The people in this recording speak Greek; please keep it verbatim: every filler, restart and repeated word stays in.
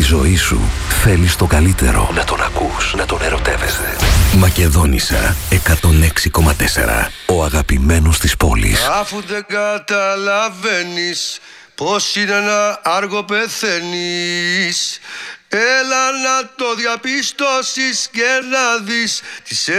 ζωή σου θέλεις το καλύτερο. Να τον ακούς, να τον ερωτεύεσαι. Μακεδόνισσα εκατόν έξι κόμμα τέσσερα. Ο αγαπημένος της πόλης. Αφού δεν καταλαβαίνεις πως είναι ένα άργο πεθαίνεις, έλα να το διαπιστώσεις και να δεις τις